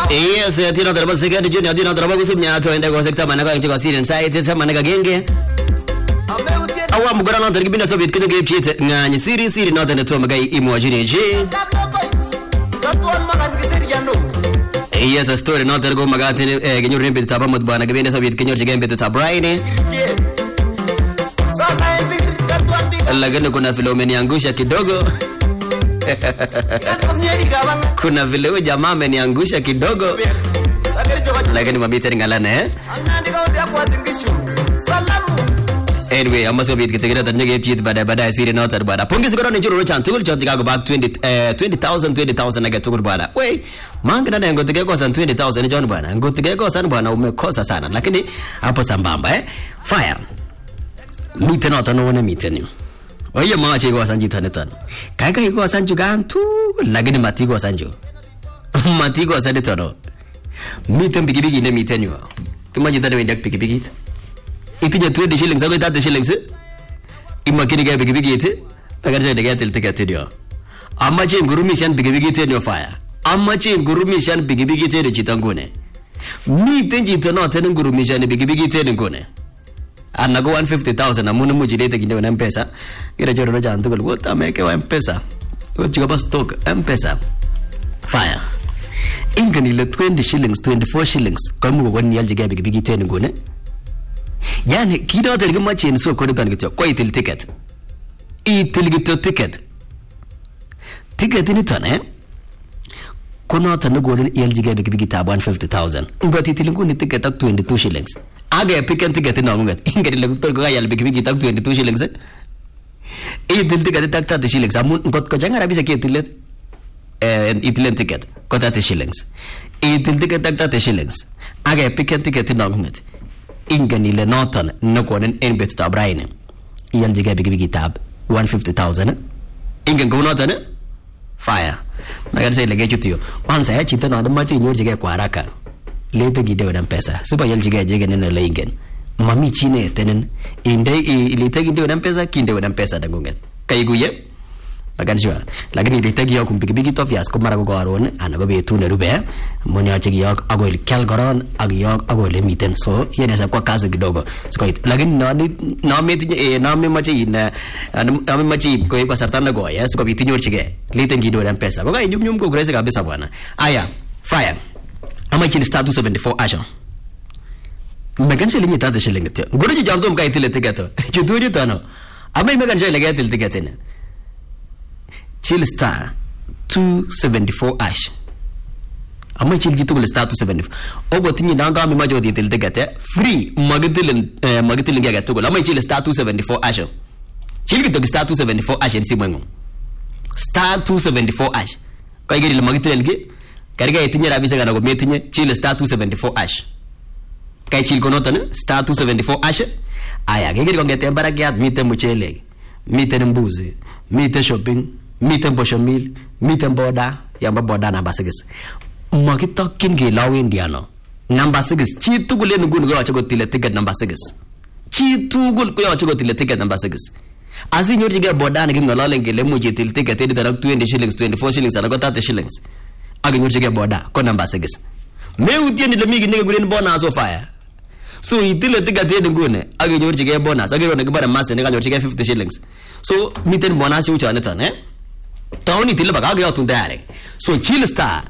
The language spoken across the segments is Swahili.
Yes, tino daraba second junior tino daraba kusumnya to ende ko sekta manaka inti ko siren sai tsa manaka genge. Awa mugora no tergibina Soviet kitu game cheat ngani siri no tene to magai imojine je. Yes, story no tergo magati genyo rembe taba mutbana gibina Soviet genyo gembe to tabraini. Lagano kuna filomeni angusha kidogo. Kuna vile huyo jamaa ameniangusha kidogo. Lakini mabiti ngalane Anyway, amaso bit kitegera tanjege pit bada siri no tar bada. Pongi sigoro ni juro chan tugul choti kago back 20,000 naga tugul bada. We, manga nana ngotike ko san 20,000 ni John bana. Ngotike ko san bana umekosa sana. Lakini hapo sambamba Fire. Mite no tano wone mite ni. Oye machi ko sanji tanetan. Kaga ko sanju gantu lakini mati ko sanju. Mati ko sanetano. Mite bigibigi ne mite ni. Kima jitane wenda bigibigi. Itije 20 shillings ago 30 shillings. Imakini ga bigibigi ite. Tagarja de gatel ticket dio. Amachi ngurumishan bigibigi te no Fire. Amachi ngurumishan bigibigi te de chitangune. Mite jitano tene ngurumishan bigibigi te ngone. Anago 150,000 amuna mujilete kinde na M-Pesa gira joro roja antukul wota meke wa M-Pesa uchiga bas stock M-Pesa Fire ingani le 20 shillings 24 shillings kamu woni yalje gabe bigi ten ngone yani kido terge machi en so ko tan gito ko itil ticket ni tan kono tan goden yalje gabe bigi ta 150,000 ngoti itil ngone ticket ak 22 shillings aga pick ticket no ngat ingari le to ga yal bigi tak 22 shillings dil ticket tak 30 shillings amun ngot ko jangara bisa ke tilet itilen ticket ko 30 shillings dil ticket tak 30 shillings aga pick ticket no ngat ingani le noton no konen en bet ta brain yal jiga bigi tab 150,000 ingan ko noton Fire magar sai lege chutiyo wan sai chita no da machi nyor jiga kwaraka lete gide wadan pesa suba yal jiga nena laingen mami chine tenen inde lete gide wadan pesa kinde wadan pesa dangunget kay guye magan jwa lagani lete giya kum bigi to fias ko marago garon anago be tune rube monya chigi yak agol kel garon agyak agol miten so yene sa kwa kaza kidogo so lagani na metinye na me machi na me machi ko kwa sartana go yes ko bitinyor chige lete gide wadan pesa ko ga nyum ko grese kabisa bwana aya Fire amachi status 74 ajo megan shilling ita de shilling te guruji jandom kai tile tigato chuduri tano amai megan shilling ga tile tigatene chill star 274 ash amai chill jitu status 74 ogo tinyi nanga mi majo di tile tigate free magatil ga to amai chill status 74 ash chill gito status 74 ash si mwengo star 274 ash kai gari magatil ge kariga itinye rabisa kana go metinye chill star 274 ash kai chill kono tan star 274 ash aya gege go ngete barakiat mite muchele mite mbuzi mite shopping mite bosho meal mite boda yamba boda na basigis makitokin ge law indiano number 6 chi tugule nugun go acha go tile ticket number 6 chi tugul ko acha go tile ticket number 6 azi nyorji ge boda na gingo lale ngele muje tile ticket edi tarak 20 shillings 24 shillings ana go 30 shillings aga nyorjige boda ko number 6 me utieni le migi nege gulen bonus of Fire so itile tiga tede ngune aga nyorjige bonus aga ronege bara masse nega nyorjige 50 shillings so miten bonus ucha netan tawni tile baga aga yotun dare so chill star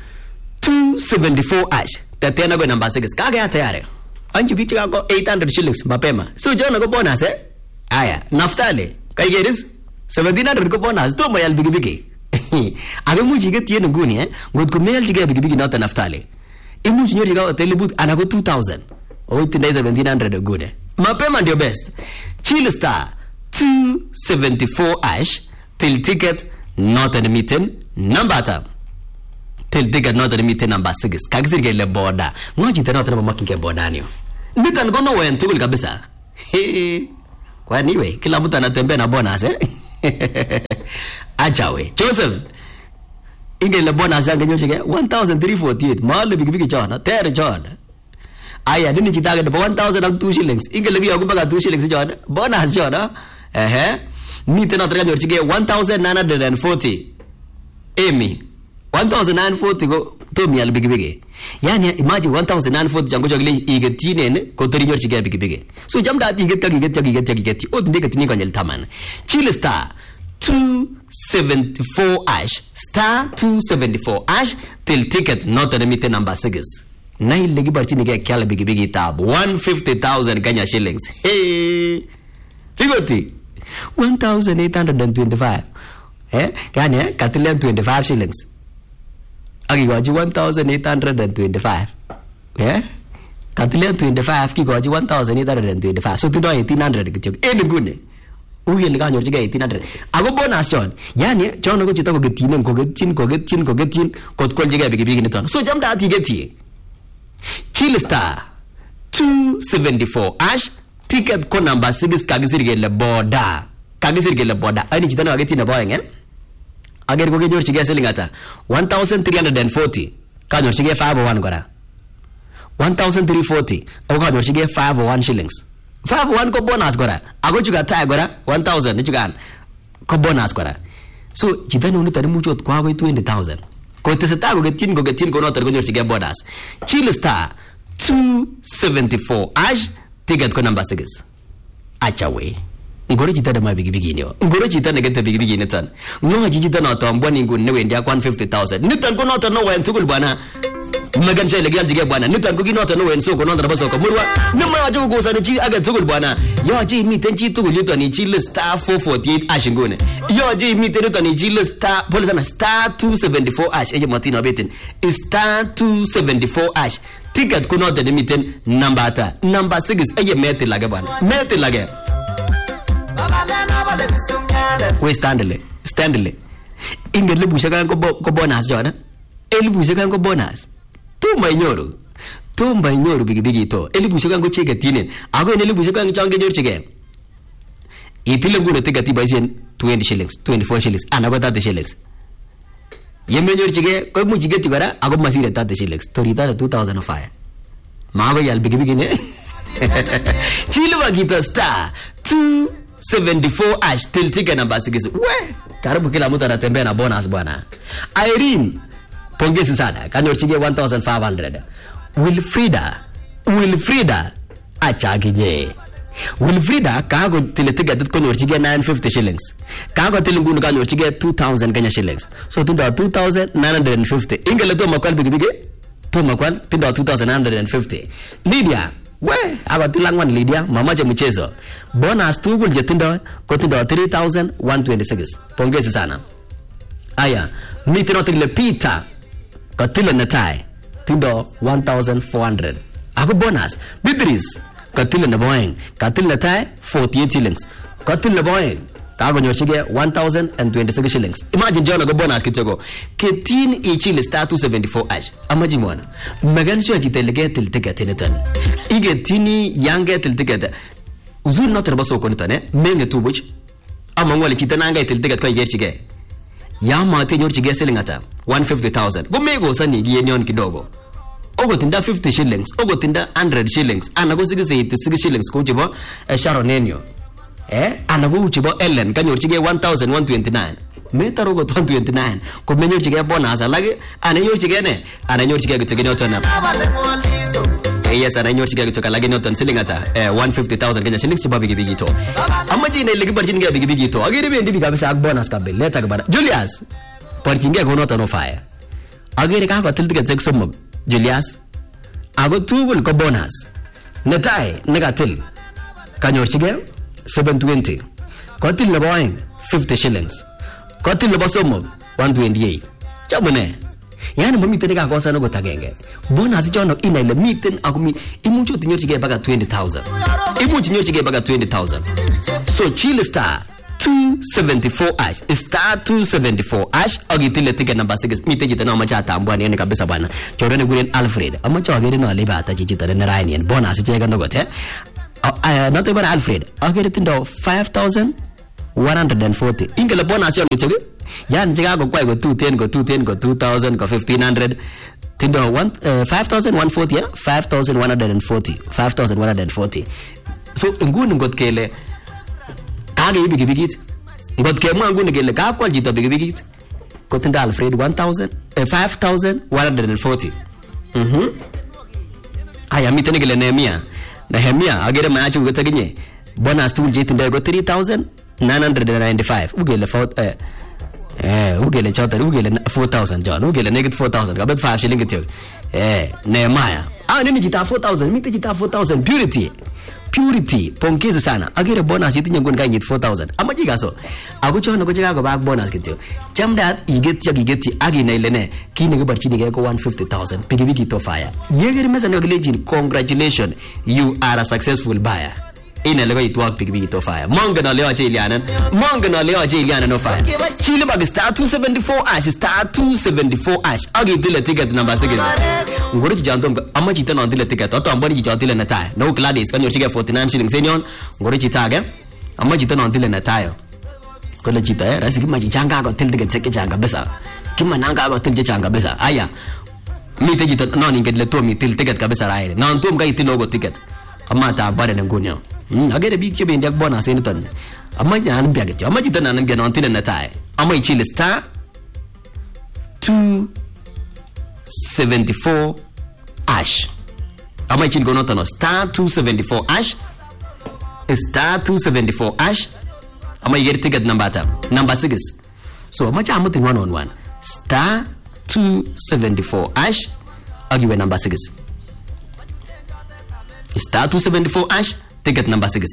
274 ash tatena go number 6 kaga ya tayari anju bichi go 800 shillings mapema so jona go bonus aya naftale kai geris 1700 go bonus to mayal bigi aga muji ga tiene nguni god ko mel jiga bigi nota naftale imuji nyor jiga telebut anago 2000 o itinda 1700 gune mapema ndio best chill star 274 ash till ticket not admitted number ta till ticket not admitted number 6 kagzirge le boda ngoji tena tena makinge boda nio nitan gono wen tugul kabisa kwa niwe kila mtu anatembea na bonus achawe Joseph inge le bonus yangu nyochige 1348 mahali bigi chana tere chana aya dini chitaga 1002 shillings inge legi yakumbaga 2 shillings chana bonus chana mi tena tega nyochige 1940 Amy 1940 go Tom yal bigibige. Yani imagine 1040 jango chakile igetine kotori nyorchige bigibige. So jamda iget ot ndege tini kanyel taman. Chile star 274 hash star 274 hash till ticket not admitted number 6. Na ile gibarchi nige kyala bigibigi tab 150,000 Kenya shillings. Hey. Figoti 1,825. Kanya katilen 25 shillings. Akigochi 1,825. Katilen 25 kigochi 1,825. So tindo 1,800 kityo. Ngune. Uyel kanyorchige 1,800. Ako bonus chon. Yani chon ko chito kogetinen kotkoljige bigibigi niton. So jamda atigeti. Chill star 274 hash ticket ko number 6 kagisirgele boda. Ani chito na ageti na boyeng Ager ko kenyorchige siling ata 1,340 kanyorchige 501 kora 1,340 ako kanyorchige 501 shillings 501 ko bonus kora ako chuka tai kora 1,000 chukan ko bonus kora so chito ni unitani muchot kwa 20,000 ko teseta ko getyin ko notor konyorchige bonus chill star 274 hash ticket ko number 6 acha we ngoro chita na bigibigi nyo ngoro chita na gete bigibigi nitan ngo chita na tombo ningu ne wendi akwan 50,000 nitan ko noto no wen tukul bwana magan shay legal jige bwana nitan ko ginoto no wen so ko noto baso ko murwa ne ma wajo ko sa chi aga tukul bwana yo ji mi ten chi tukul yuto ni chi star 448 ashingone yo ji mi ten ni chi star polisa na star 274 ash eje matino betin star 274 ash ticket ko noto de miten number 6 eje meti lage bwana meti lage we standele inge lebusha kan ko bonus jona elibusha kan ko bonus tumba inyoru bigibigi to elibusha kan ko cheke tinen ako ne elibusha kan change jorchige itile ngure tigati baisen 20 shillings 24 shillings anaba 30 shillings yemme jorchige ko mujige tigara ako masire 30 shillings torita 2005 maaba yal bigibigi ne chilwa gita star 274 hash till ticket number 6. We karibu kila mtu anatembea na bonus bwana. Irene pongezi sana kanyorchige 1,500. Wilfrida achagije. Wilfrida kago till ticket konyorchige 950 shillings. Kago till ngunu kanyorchige 2,000 Kenya shillings. So tindo 2,950. Ingele to makwal bigibige. To makwal tindo 2,950. Lydia we abatilangwan Lydia mamaje mchezo bonus tugul jetindo ko tindo 3,126 pongezi sana aya mitino tile Peter ko tile natai tindo 1,400 ako bonus Beatrice ko tile na boyeng ka tile natai 48 shillings ko tile boyeng ka gonyoshige 1,026 shillings imagine jona go bonus kitoko ketin ichile star 274 ash amaji mwana magan sho jitelege til ticket netan igetini yange til ticket uzur noter baso ko netane menge tubuch amangwali chitananga til ticket ko yerchige yama te nyorchige selingata 150,000 go mego sani giyenyon kidogo ogo tinda 50 shillings ogo tinda 100 shillings anago 6 shillings ko jibo sharonenyo anago uchibo Ellen kanyorchige 1,129 metarogo 129 ko menyorchige bonus alage anyorchige ne anyorchige gitogene otona yes anyorchige gitoka lage noton silingata 150,000 Kenya shillings ba bigi to amaji ne legi barjinge bigi to agere bendi biga bisa bonus ka bel leta gabara Julius barjinge ko noton fire agere ka tiltige zeksum Julius ago tugul ko bonus netai negatil kanyorchige 720 kotil na boyeng 50 shillings kotil na bosomo 128 chamune yani mamite nika kosa no gotagenge bonus jono ina ile miten akumi imucho tinyorchige baga 20,000 imucho tinyorchige baga 20,000 so chill star 274 hash star 274 hash agitile ticket number 6 mite jita na macha tambwani ne kabisa bana chorene guren Alfred amacho agere no aliba ata jita ne rainian bonus chega no gote not even Alfred agere tindo 5,140 ingele bonus yo ngichoge yan jiga go kwai go 210 go 2,000 go 1,500 tindo 5,140 ya 5,140 so nguni ngot kele kage bigibigit ngot ke mwa nguni kele ka kwal jita bigibigit kotindo Alfred 5140. Aya miten gele Nehemia agere maachi ugotaginye bonus tool jetindo go 3995 ugele ugele chota ugele 4000 John ugele negative 4000 kabet 5 shilling kityo Nehemia nini jita 4000 mite jita 4000 purity pongezi sana agere bonus yitinye ngon kanyit 4000 amaji gaso ako chono ko chika ko bag bonus kityo chamdat igeti agina ilene kine ke barchini ke ko 150000 pigibigi to fire yegere mesa ne gelejin congratulations you are a successful buyer ina lego itwa pigibigi to fire mongana leo ache iliana no fire chile bag star 274 ash agi dile ticket number 6 ngori jantom amaji tan on dile ticket to amboni jotile na tai no gladys kanyo chige 49 shillings senyon ngori chitage amaji tan on dile na tayo kola chita rasi kimaji changa ko til ticket seke changa besa kimananga ko til changa besa aya mite jita non ingedle to mi til ticket ka besa raire non tum ga itilo go ticket amata bare ne gonyo agere bi ke bendak bonus en ton amaji an biaget amaji tan an bi non til na tai amai chile star 274 ash amai chile go notono star 274 ash star 274 ash amai get ticket number 6 so amaji amutin 111 star 274 ash agiwe number 6 star 274 ash ticket number 6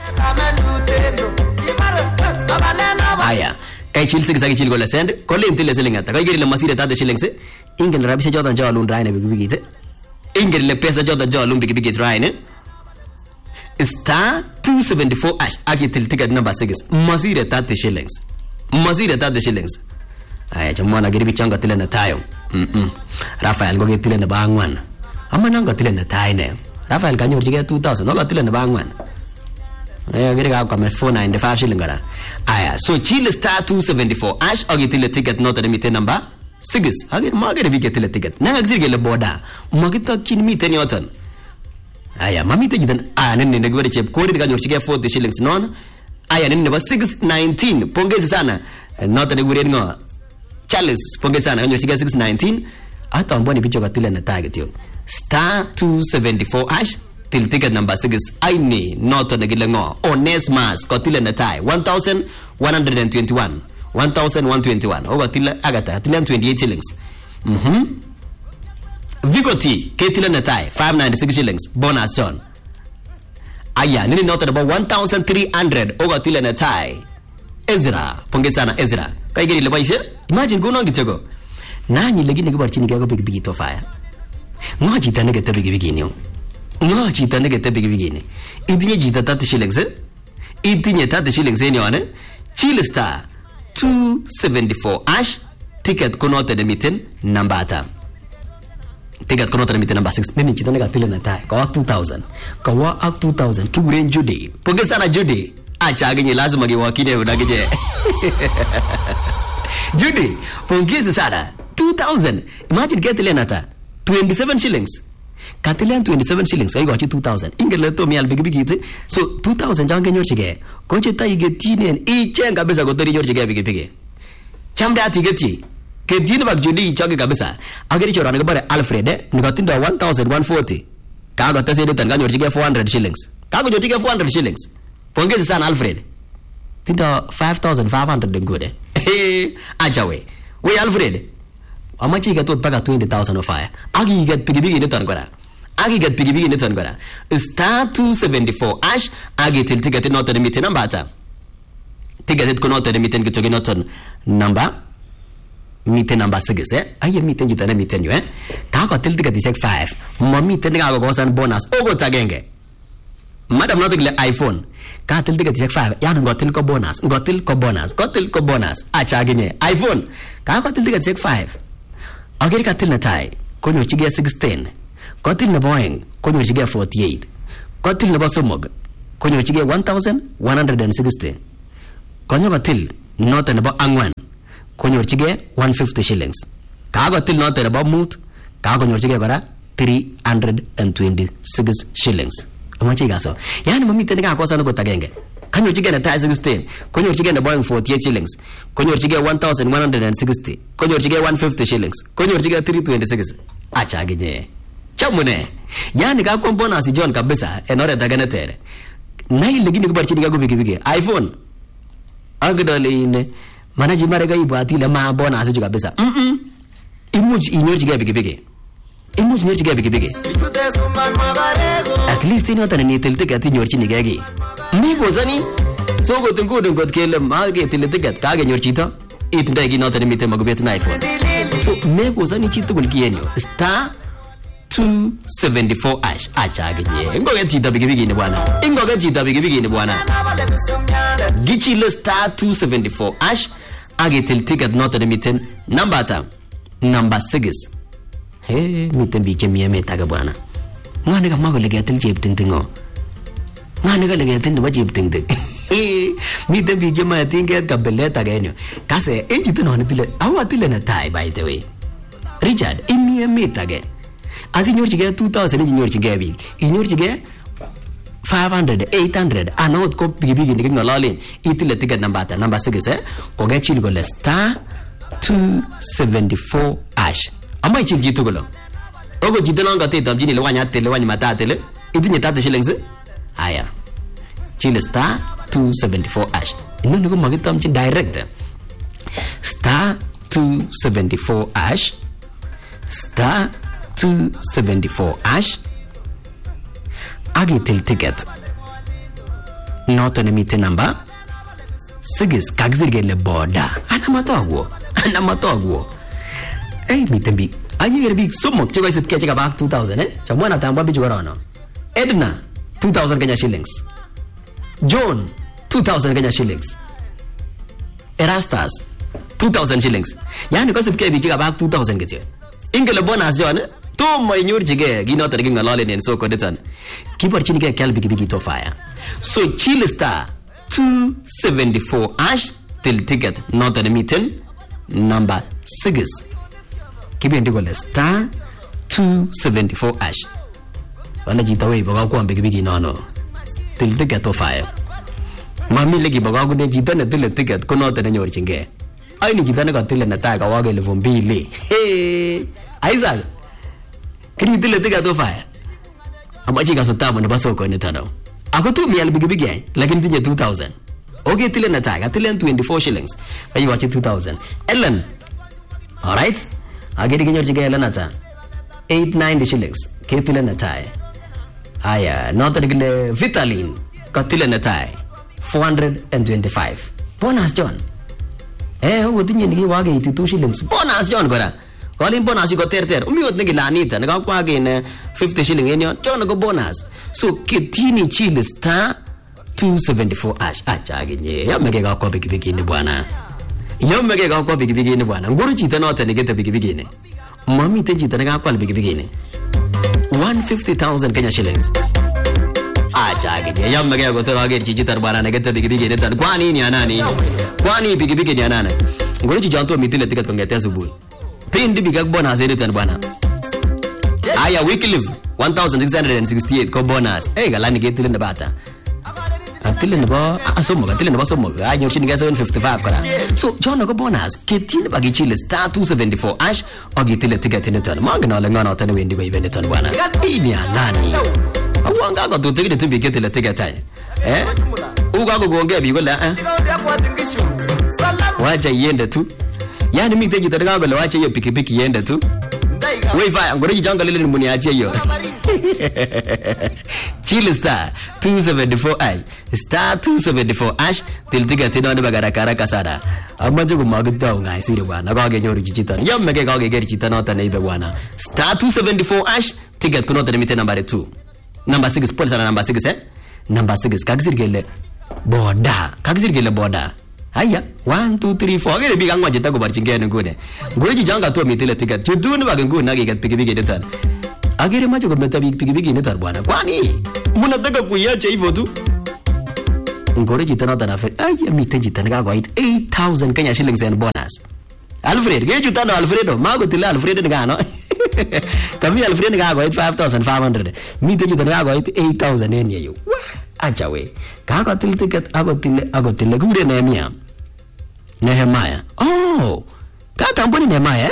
aya kai chil 6 agi chil go la send kolle intile selingata kai giri le masire ta de shillings ingel rabise jodan jawalun raine bigite ingel le pesa jodan jawalun bigite raine star 274 ash agi til ticket number 6 masire ta de shillings aya chamona giri bichanga tile na tayo Rafael go getile na bangwan amma nanga tile na taine Rafael kanyor jige 2000 no tile na bangwan giri ga kama 495 shilling gara aya so chile star 274 ash agi tile ticket not the meter number 6 agi magere bi getile ticket nanga giri le boda magita kin miten yoton aya mamite jidan nenne ne gore chep kodi ga nyor jige 40 shillings non aya nenne ba 619 pongezi sana not the gure ngo Charles pongezi sana nyor jige 619 hata amboni bicho gatile na target yo star 274 hash till ticket number 6 aini not on the gilengo Onesmas kotile na tai 1121 over till agata till 28 shillings Vigoti ketile na tai 596 shillings bonus John aya nini not about 1300 over till na tai Ezra pongesana Ezra kai geri le baise imagine go no gitego nani legine gibarchini ga big to fire ngaji tane ga tabi bigini ngaji tane ga tabi bigini idinye jita 30 shillings idinye 30 shillings ni wane chile star 274 ash ticket konote de mitten number ata ticket konote de mitten number 6 nini jita ne ga tile na tai ka 2000 ka wa up 2000 kiguren jude pongeza na jude acha ganye lazima ge wakine udagije jude pongeza sana 2000 imagine get tile na ta 27 shillings Katilan 27 shillings ay gochi 2000 ingele to mi albigibigite so 2000 jange nyorchige koche ta igetinen ichen kabisa gotori nyorchige bigibige chamda tigeti ke dine bag jodi choge kabisa ageri chorana ga bare Alfred ngatindo 1140 kaga tasede tan nyorchige 400 shillings kaga jotige 400 shillings pongezi sana Alfred tindo 5500 dengode ajawe we Alfred amachi ga tot baga 20000 of fire agi get pigibigi ne tan gora star 274 ash agi til ticket not the meeting number ata ticket ko not the meeting gitogi not number meeting number 6 ayi meeting jitana meeting yo ka ko til ticket isek 5 mo meeting ga go san bonus ogo tagenge madam not the iPhone ka til ticket isek 5 yana gotil ko bonus acha ginye iPhone ka ko til ticket isek 5 ageri katil na tai konyo chige 16 kotil na Boeing konyo chige 48 kotil na Basomog konyo chige 1160 konyo katil not na ba angwan konyo chige 150 shillings ka katil not na ba mut ka konyo chige gara 326 shillings amachi gaso yani mami tene ka kosa no gotagenge Kanyorchigei netai 16, konyorchigei nebo oeng 48 shillings, konyorchigei 1160, konyorchigei 150 shillings, konyorchigei 326. Acha aginye. Chamune. Yani kakwa bonus John kabisa en oret age neter. Nai legini kiborchinigei ko pikipiki. iPhone. Agdole ine manaji marega ibwati le ma bonus ju kabisa. Imuch inyorchigei pikipiki. Imuch inyorchigei pikipiki. At least inoto ni ticket inyorchinigei ki. Mi bozani. So got ngudun got kele mage ticket kage nyor chito. Itindai ki noto ni mite magubet na iPhone. So me bozani chito kul kienyo. Star 274 ash. Acha agenye. Ngoge chito pikipiki ni bwana. Ngoge chito pikipiki ni bwana. Gichile star 274 ash. Agetil ticket noto ni mite number ta. Number 6. Hey, mite bike mieme taga bwana. Ngane kama ko legetil cheptingtingo. Ngane ka legetil nebo cheptingting. Mite bike ma tinget kabelet agenyo. Kase enjito no nitile. Awatile na tai by the way. Richard, imieme tage. Asinyorchigei 2000 inyorchigei bik. Inyorchigei 500, 800 anot ko pikipiki nikingololen itile ticket number 6 kokechil kole star 274 ash. Ama ichil chito kolo. Ogo chito non katetamchini le wanya tele wanya matatele itinye 30 shillings. Aya. Chile star 274 ash. Inoni ko makitamchin direct. Star 274 ash. Star 274 ash. Agitil ticket. Noto nemite number 6 kakzirgele boda. Anamatogwo. Hey, mitembi. Ayer big somok chego isit keche kabak 2000 Chamwana tamba bichu warano. Edna 2000 Kenya shillings. John 2000 Kenya shillings. Erastus 2000 shillings. Yani ko sipke bichu kabak 2000 keche. Ingele bonus John tomo inyorchige ginoto ngingalolen en soko niton. Kiborchinige kel bigi to fire. So chill star 274 ash till ticket noto nemiten number 6. Kibendi kole star 274 ash. Wana jitawe baka kwa mbiki nono. Til ticket of fire. Mami legi baka kune jita na til ticket kono te nyorchinge. Ai ni jita na ka til na ta ka wage le vombili. Hey, Isaac. Kini til ticket of fire. Amachi ka sotamo na basoko ni tano. Ako tu mi al bigi lakini tinye 2000. Okay til na ta ka til 24 shillings. Ayi wachi 2000. Ellen. All right? Agedi kinyorchigei Elenata 890 shillings ketile natai. Aya noto dikile Vitaline katile natai 425. Bonus John. Wotinye niki wage 82 shillings. Bonus John kora. Kolin bonus ko terter. Umiot niki Anita nakakwage in 50 shillings enyon. John ko bonus. So ketini chili star 274 ash. Acha agenye. Yamege ka kwa pikipiki ni bwana. Yomege ka kwa pikipiki ni bwana. Nguru chita note ni gete pikipiki ni. Mami te chita na kwa pikipiki ni. 150,000 Kenya shillings. Acha agenye. Yomege ko tero age chita bwana na gete pikipiki ni tan. Kwani ni anani? Kwani pikipiki ni anani? Nguru chita nto mitile ticket kongete asubuhi. Pindi bigak bonus ni tan bwana. Aya weekly 1668 ko bonus. Galani getile na bata. Atile nebo somo anyorchini ga 755 kora. So John ko bonus ketine bagi chile star 274 ash ogitile ticket ni ton magna le ngana tan wendi go ibene ton bwana. Ini anani awanga ga to ticket bi ketile ticket ay uga go gonge bi gola wacha yende tu yani mi teji tadaga gola wacha yo pikipiki yende tu wifi ngori janga lele muni ache yo. Chile star 274 ash star 274 ash til ticket no ne bagara kara kasada amaje ko magda ngai sire bwana ka ge nyori chichitan yamme ke ka ge geri chitano ta ne be bwana star 274 ash ticket kuno ta limite number 2 number 6 polisa na number 6 number 6 kakzirgele boda aya 1 2 3 4 gere biga ngwaje ta ko barchingene ngune ngore janga to mitile ticket chudun baga nguna ge gat pikipiki detan agere macho ko meta pikipiki ni tar bwana kwani munataka kuiacha hivyo tu. Ngore jitana tana fe aya mite jitana ga goit 8000 Kenya shillings and bonus. Alfred ge jitana Alfredo mago tile Alfredo ni gano. Kami Alfredo ga goit 5500 mite jitana ga goit 8000 en yeyo. acha we kakotil ticket akotile kure Nehemiah katamboni Nehemiah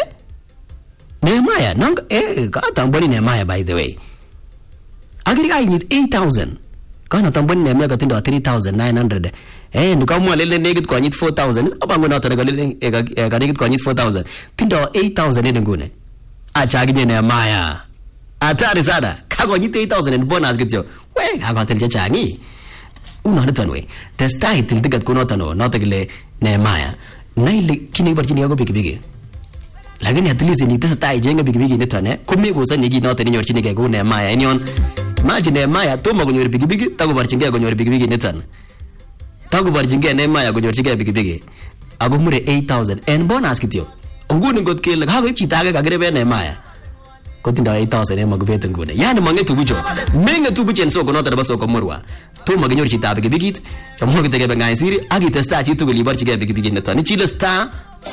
nang katamboni Nehemiah by the way agiri kainyit 8,000 kana tamboni Nehemiah katindo 3,900 nukamwa lele negit konyit 4,000 abango noto lele negit konyit 4,000 tindo 8,000 ene ngune acha aginye Nehemiah atari sana kakonyit 8,000 en bonus kityo we kakotil chechangi unoton we testai til ticket kunoton noto kile Nehemiah naile kini barchini yako pikipiki lakini at least ni testai jenga pikipiki niton kumekusa nyiki noto ninyorchinige ku Nehemiah enyon imagine Nehemiah tomo konyor pikipiki takobarchingei konyor pikipiki niton takobarchingei Nehemiah konyorchigei pikipiki ako mure 8,000 en bonus kityo nguni ngot kele kakoib chito age kakirebe Nehemiah kotindo 8,000 en makubet nguni yani mangetu bucho mengetu buchen soko noto nebo soko murwa tomo konyor chito pikipikit kamwa kitege bengaisiri akitesta chi tugul ibarchigei pikipikit niton ichile star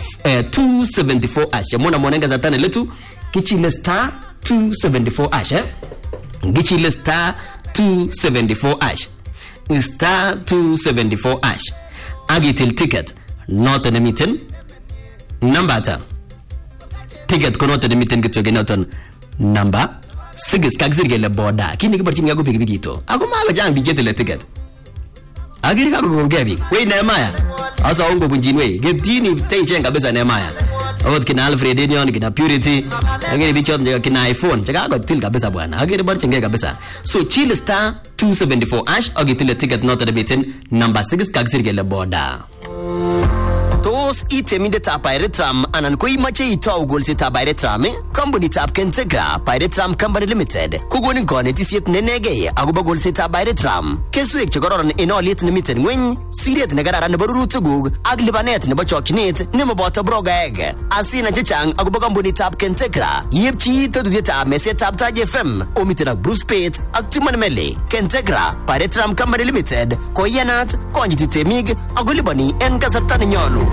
274 ash yamona monenga zatane letu kichile star 274 ash gichile star 274 ash star 274 ash agitil ticket not an emiten number ta ticket ko not an emiten kityo genoton number 6 kakzirgele boda kini kibarchin ngago pikipikito ako maga jang bigetele ticket agiri kako gongebi we Nehemiah asa ongo bunjinwe getini techen kabisa Nehemiah awot kina Alfred Edion kina Purity agiri bichot nje kina iPhone chaka ko til kabisa bwana agiri barchinge kabisa so chill star 274 ash agitil ticket not debitin number 6 kakzirgele boda tos iteminde ta Pairetram anan ko imache itau golse ta Pairetram company tap Kentegra Pairetram Company Limited kugoni konetisiet nenege agoba golse ta Pairetram keswek chekororon en oliet nemiten ngweny siriet nekararan nebo rurutuguk ak libanet nebo chokchinet nemoboto brogaeg asina chechang agoba company tap Kentegra yepchi todutiet ab meset ab Taj FM omiten ak Bruce Pate ak Timon Mele Kentegra Pairetram Company Limited koyanat konyiti temig agolibani en kasarta nenyolu.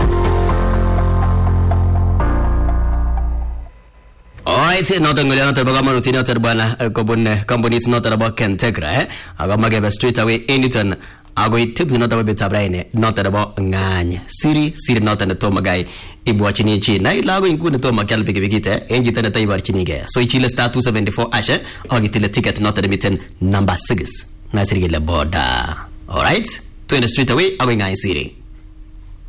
Alright, noto ngole noto baga manuti noto bana kobone company noto ba Kentegra aga magebe straight away anytime ago itip noto be tabraine noto ba ngany siri noto ne to magai ibwachini chi na ilago inkune to makal bigibigite enji tane tai barchinige so ichile star 274 ashe agitile ticket noto demiten number 6 na sirigele boda. Alright, to in the straight away ago ngany siri